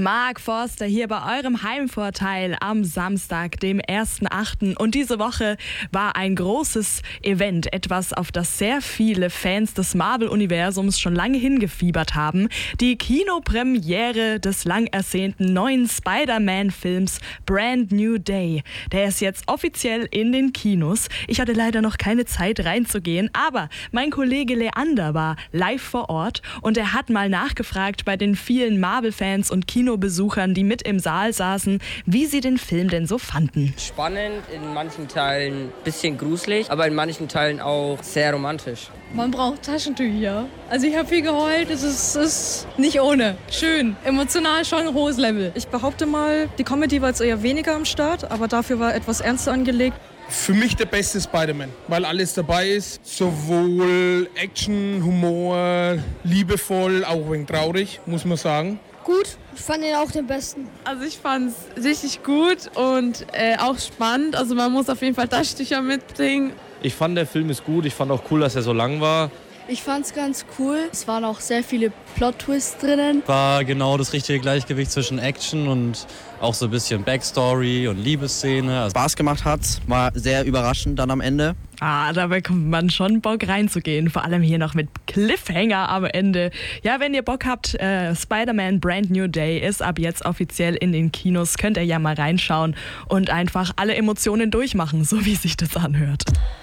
Mark Forster hier bei eurem Heimvorteil am Samstag, dem 1.8. Und diese Woche war ein großes Event, etwas, auf das sehr viele Fans des Marvel-Universums schon lange hingefiebert haben. Die Kinopremiere des lang ersehnten neuen Spider-Man-Films Brand New Day. Der ist jetzt offiziell in den Kinos. Ich hatte leider noch keine Zeit reinzugehen, aber mein Kollege Leander war live vor Ort und er hat mal nachgefragt bei den vielen Marvel-Fans und Kinobesuchern, die mit im Saal saßen, wie sie den Film denn so fanden. Spannend, in manchen Teilen ein bisschen gruselig, aber in manchen Teilen auch sehr romantisch. Man braucht Taschentücher. Also ich habe viel geheult, es ist nicht ohne. Schön, emotional schon ein hohes Level. Ich behaupte mal, die Comedy war jetzt eher weniger am Start, aber dafür war etwas ernster angelegt. Für mich der beste Spider-Man, weil alles dabei ist. Sowohl Action, Humor, liebevoll, auch ein wenig traurig, muss man sagen. Gut, ich fand ihn auch den besten. Also ich fand es richtig gut und auch spannend. Also man muss auf jeden Fall Taschentücher mitbringen. Ich fand, der Film ist gut. Ich fand auch cool, dass er so lang war. Ich fand es ganz cool. Es waren auch sehr viele Plot-Twists drinnen. War genau das richtige Gleichgewicht zwischen Action und auch so ein bisschen Backstory und Liebesszene. Spaß gemacht hat's, war sehr überraschend dann am Ende. Da bekommt man schon Bock reinzugehen, vor allem hier noch mit Cliffhanger am Ende. Ja, wenn ihr Bock habt, Spider-Man Brand New Day ist ab jetzt offiziell in den Kinos, könnt ihr ja mal reinschauen und einfach alle Emotionen durchmachen, so wie sich das anhört.